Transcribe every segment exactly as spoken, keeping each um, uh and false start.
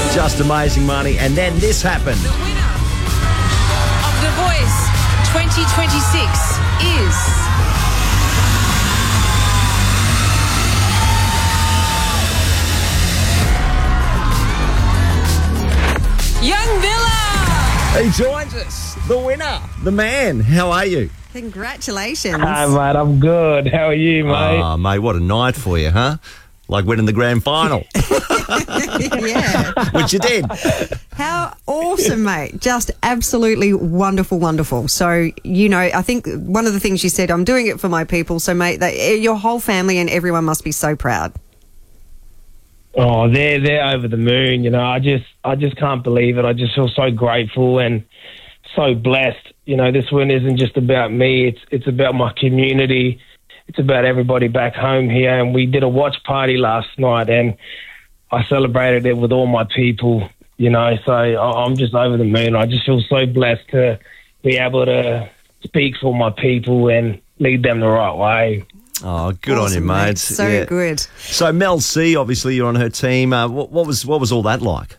Just amazing, Marnie. And then this happened. The winner of The Voice twenty twenty-six is... Young Miller! He joins us. The winner. The man. How are you? Congratulations. Hi, mate. I'm good. How are you, mate? Oh, mate, what a night for you, huh? Like winning the grand final, Yeah. which you did. How awesome, mate. Just absolutely wonderful, wonderful. So, you know, I think one of the things you said, I'm doing it for my people. So, mate, that, your whole family and everyone must be so proud. Oh, they're they're over the moon. You know, I just I just can't believe it. I just feel so grateful and so blessed. You know, this win isn't just about me. It's it's about my community. It's about everybody back home here. And we did a watch party last night, and I celebrated it with all my people. You know, so I- I'm just over the moon. I just feel so blessed to be able to speak for my people and lead them the right way. Oh, good on you, Awesome, mate. So Yeah. good. So Mel C, obviously you're on her team. Uh, what, what was what was all that like?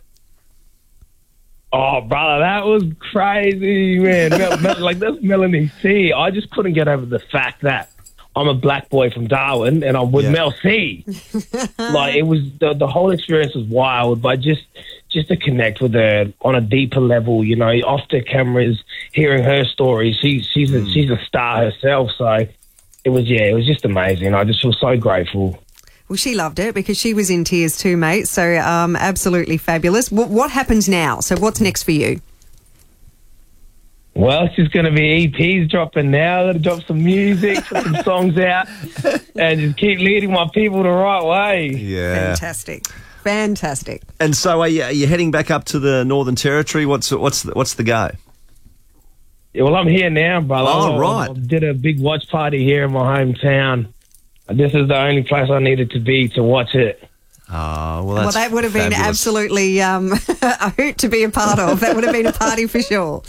Oh, brother, that was crazy, man. Mel, Mel, like, that's Melanie C. I just couldn't get over the fact that I'm a black boy from Darwin and I'm with Yeah. Mel C. Like, it was, the, the whole experience was wild, but just just to connect with her on a deeper level, you know, off the cameras, hearing her story. She, she's, a, she's a star herself, so it was, yeah, it was just amazing. I just feel so grateful. Well, she loved it because she was in tears too, mate. So um, absolutely fabulous. What, what happens now? So what's next for you? Well, it's just going to be E Ps dropping now. Got to drop some music, put some songs out, and just keep leading my people the right way. Yeah. Fantastic. Fantastic. And so are you, are you heading back up to the Northern Territory? What's what's the, what's the go? Yeah, well, I'm here now, brother. Oh, I- right. I did a big watch party here in my hometown. This is the only place I needed to be to watch it. Oh, well, that's Well, that would have been fabulous. absolutely um, a hoot to be a part of. That would have been a party for sure.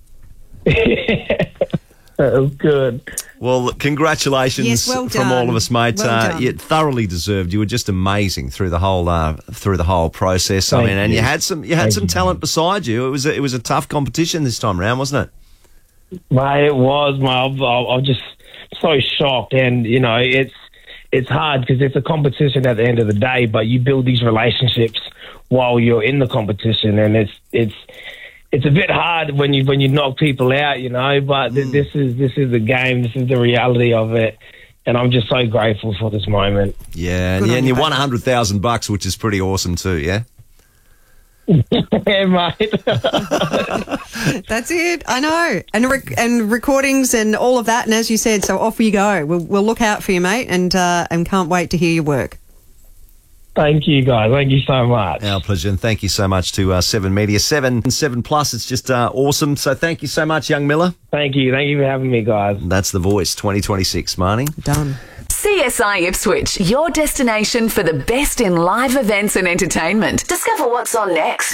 That was good. Well, congratulations Yes, well from done. all of us, mate. Well uh, done. you thoroughly deserved. You were just amazing through the whole uh, through the whole process. I Thank mean, and you you. had some you had Thank some you. talent beside you. It was a, it was a tough competition this time around, wasn't it? Mate, it was, mate. I'm, I'm just so shocked. And, you know, it's it's hard because it's a competition at the end of the day, but you build these relationships while you're in the competition. And it's it's it's a bit hard when you when you knock people out, you know, but th- this is this is the game. This is the reality of it. And I'm just so grateful for this moment. Yeah, and, Good yeah, on and you, you won mate. a hundred thousand bucks, which is pretty awesome too. Yeah. Yeah, mate. That's it. I know. And rec- and recordings and all of that. And as you said, so off you go. We'll, we'll look out for you, mate, and uh, and can't wait to hear your work. Thank you, guys. Thank you so much. Our pleasure, and thank you so much to uh, Seven Media, Seven and Seven Plus. It's just uh, awesome. So thank you so much, young Miller. Thank you. Thank you for having me, guys. That's The Voice twenty twenty-six, Marnie. Done. C S I Ipswich, your destination for the best in live events and entertainment. Discover what's on next.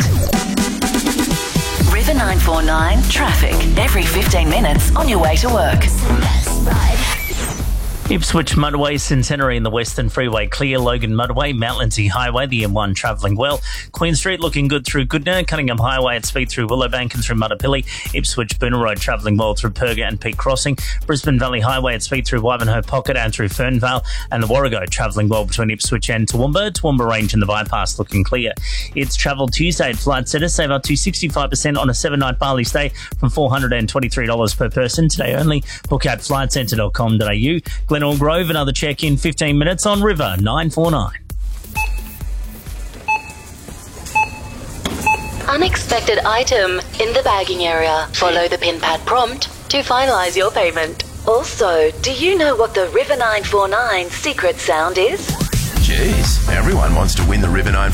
River nine four nine traffic every fifteen minutes on your way to work. Ipswich Motorway, Centenary in the Western Freeway clear, Logan Motorway, Mount Lindsay Highway, the M one travelling well, Queen Street looking good through Goodna, Cunningham Highway at speed through Willowbank and through Mutterpilly, Ipswich Booner Road travelling well through Perga and Peak Crossing, Brisbane Valley Highway at speed through Ivanhoe Pocket and through Fernvale, and the Warrego travelling well between Ipswich and Toowoomba, Toowoomba Range and the bypass looking clear. It's Travel Tuesday at Flight Centre, save up to sixty-five percent on a seven-night Bali stay from four hundred twenty-three dollars per person today only. Book at flight centre dot com dot a u. Glenelg Grove, another check in fifteen minutes on River nine four nine. Unexpected item in the bagging area. Follow the pin pad prompt to finalise your payment. Also, do you know what the River nine four nine secret sound is? Jeez, everyone wants to win the River nine